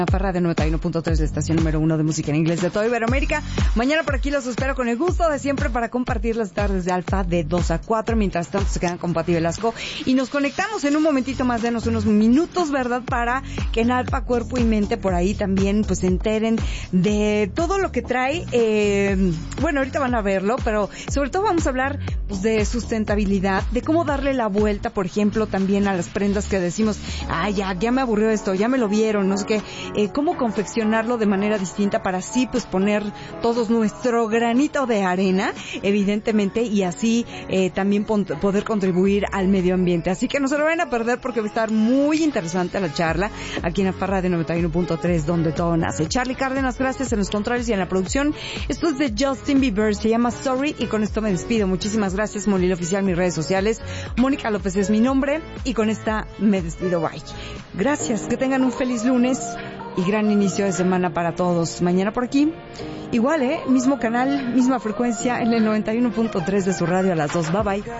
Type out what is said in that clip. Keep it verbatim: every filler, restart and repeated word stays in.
Farra de noventa y uno punto tres, la estación número uno de música en inglés de toda Iberoamérica. Mañana por aquí los espero con el gusto de siempre para compartir las tardes de Alfa de dos a cuatro. Mientras tanto se quedan con Pati Velasco y nos conectamos en un momentito más, denos unos minutos, ¿verdad? Para que en Alfa Cuerpo y Mente por ahí también pues se enteren de todo lo que trae. Eh, bueno, ahorita van a verlo, pero sobre todo vamos a hablar pues de sustentabilidad, de cómo darle la vuelta, por ejemplo, también a las prendas que decimos, ah, ya, ya me aburrió esto, ya me lo vieron, no sé qué. Eh, cómo confeccionarlo de manera distinta para así pues poner todos nuestro granito de arena, evidentemente, y así eh, también pon- poder contribuir al medio ambiente. Así que no se lo vayan a perder porque va a estar muy interesante la charla aquí en la Farra de noventa y uno punto tres, donde todo nace. Charlie Cárdenas, gracias en los controles y en la producción. Esto es de Justin Bieber, se llama Sorry, y con esto me despido. Muchísimas gracias, Molil Oficial, mis redes sociales. Mónica López es mi nombre y con esta me despido. Bye. Gracias, que tengan un feliz lunes y gran inicio de semana para todos. Mañana por aquí, igual, ¿eh? Mismo canal, misma frecuencia en el noventa y uno punto tres de su radio a las dos. Bye bye.